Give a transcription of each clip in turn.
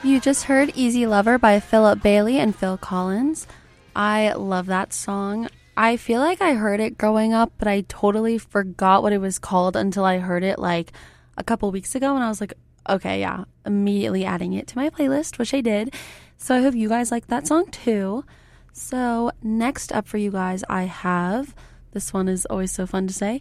You just heard Easy Lover by Philip Bailey and Phil Collins. I love that song. I feel like I heard it growing up, but I totally forgot what it was called until I heard it like a couple weeks ago, and I was like, okay, yeah, immediately adding it to my playlist, which I did. So I hope you guys like that song too. So next up for you guys, I have, this one is always so fun to say,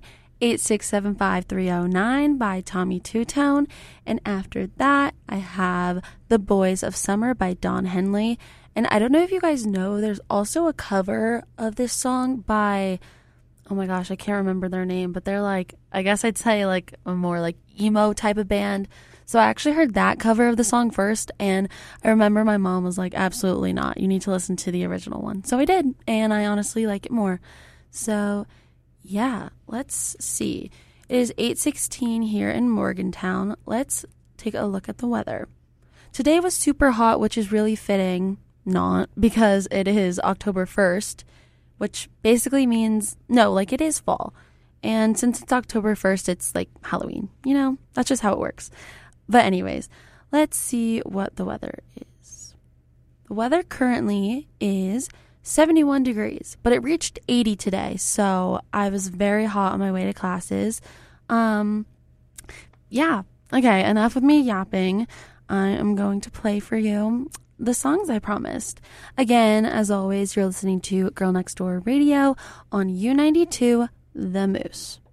8675309 by Tommy Two-Tone. And after that, I have The Boys of Summer by Don Henley. And I don't know if you guys know, there's also a cover of this song by, oh my gosh, I can't remember their name, but they're like, I guess I'd say like a more like emo type of band. So I actually heard that cover of the song first, and I remember my mom was like, absolutely not, you need to listen to the original one. So I did, and I honestly like it more. So yeah, let's see. It is 8:16 here in Morgantown. Let's take a look at the weather. Today was super hot, which is really fitting. Not, because it is October 1st, which basically means, no, like it is fall. And since it's October 1st, it's like Halloween. You know, that's just how it works. But anyways, let's see what the weather is. The weather currently is 71 degrees, but it reached 80 today, so I was very hot on my way to classes. Yeah, okay, enough with me yapping. I am going to play for you the songs I promised. Again, as always, you're listening to Girl Next Door Radio on U92, The Moose.